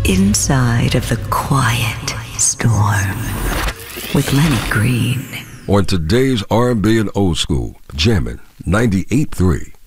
inside of the quiet storm with Lenny Green. On today's R&B and Old School, jamming 98.3